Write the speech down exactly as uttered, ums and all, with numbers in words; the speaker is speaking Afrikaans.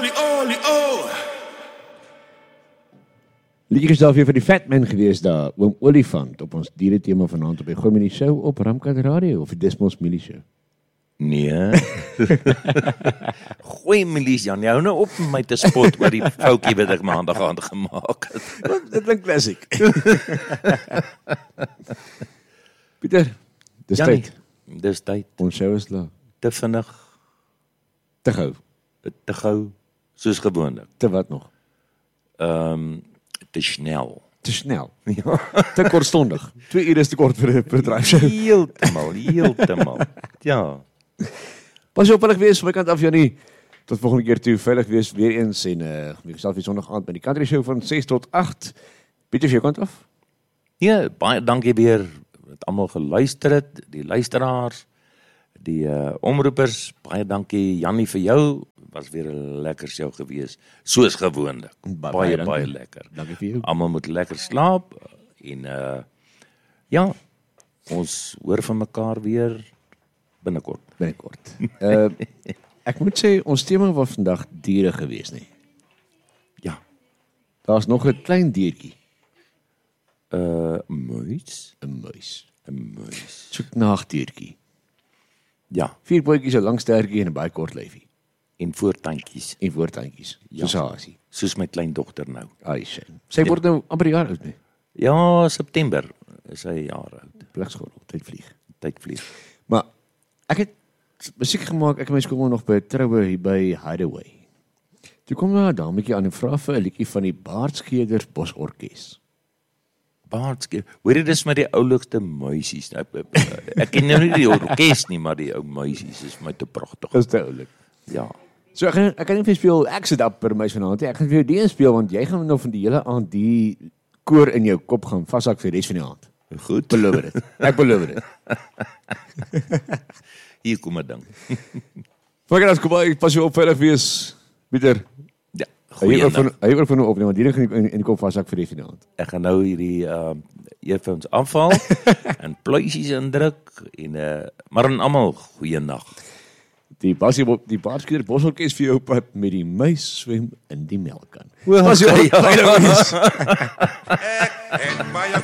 olie, olie, oh. Liedjie is daar weer vir die Fatman gewees daar, oom Olifant, op ons diere tema vanaand op die Gooi Minnie Show op Ramkat Radio, of die Desmos Milie Show. Nee. Gooi Milies, Jan, jy hou nou op met my te spot oor die foutjie wat ek maandag aan gemaak het. Dit klink klassiek. Pieter, dis Janie, tyd. Dis tyd. Ons show is klaar. Te vinnig, Te gou. te gou, soos gewoonlik. Te wat nog? Ehm um, te snel. Te snel. Ja. Te kortstondig. Twee ure is te kort vir 'n vir 'n drive-show. Heeltemal, heeltemal. Ja. Pas op, veilig wees, van my kant af, Janie. Tot volgende keer toe, veilig wees, weer eens. En uh, wie gesels weer sondag aand met die Country Show van ses tot agt. Pieter, vir jou kant af? Ja, baie dankie weer dat almal geluister het, die luisteraars, die uh, omroepers, baie dankie Jannie vir jou, was weer 'n lekker show gewees, soos gewoonlik. Ba Baie, baie baie dankie. lekker. Dankie vir jou. Almal moet lekker slaap, en uh, ja, ons hoor van mekaar weer binnekort. Binnekort. Uh, ek moet sê, ons tema was vandag diere gewees, nie? Ja, Daar's nog 'n klein diertjie, uh, muis, 'n muis. 'n muis. So 'n nagdiertjie. Ja, Vier pootjies, 'n lang stertjie en 'n baie kort lyfie. en voortandjies, En voortandjies. Ja. Soos Hasie. soos my kleindogter nou. Ai, sy. Sy word nou amper 'n jaar oud, nie? Ja, September is hy jaar oud. Bliksgordel, tyd vlieg. Tyd vlieg. Maar ek het musiek gemaak, ek en my skoolma nog by 'n troue hier by Hideaway. Toe kom daar 'n dametjie aan en vra vir 'n liedjie van die Baardskeders Bosorkes. Baardske. Hoor jy dis met die oulikste muisies. Ek, ek ken nou nie die orkes nie, maar die ou muisies is my te pragtig. Dis te oulik. Ja. So ek gaan ek kan nie vir jou speel ek sit op per muis vanaand nie. Ek gaan vir jou die een speel want jy gaan nou van die hele aand die koor in jou kop gaan vashak vir die res van die aand. Goed. Beloof dit. Ek beloof dit. Hier kom 'n ding. Maar as kom ek pas jou op veilig wees. Pieter. Ja. Hy wil van Goeie. hy wil van nou opneem want hierdie gaan in, in die kop vashak vir die res van die aand. Ek gaan nou hierdie uh earphones afhaal en pluisies indruk en uh maar aan almal goeie nag. Die basie die Baardskeders Bosorkes vir jou pad met die muis swem in die melkkan. Pas jou op, ja. veilig wees. En baie